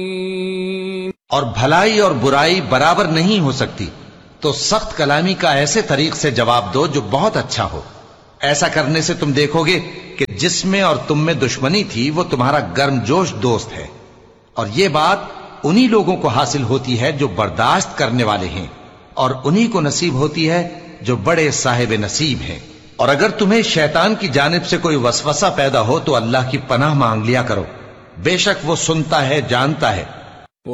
और भलाई और बुराई बराबर नहीं हो सकती, तो सख्त कलामी का ऐसे तरीक से जवाब दो जो बहुत अच्छा हो। ऐसा करने से तुम देखोगे कि जिसमें और तुम में दुश्मनी थी वो तुम्हारा गर्मजोश दोस्त है। और ये बात उन्हीं लोगों को हासिल होती है जो बर्दाश्त करने वाले हैं, और उन्हीं को नसीब होती है जो बड़े साहिब नसीब हैं। और अगर तुम्हें शैतान की जानिब से कोई वसवसा पैदा हो तो अल्लाह की पनाह मांग लिया करो, बेशक वो सुनता है, जानता है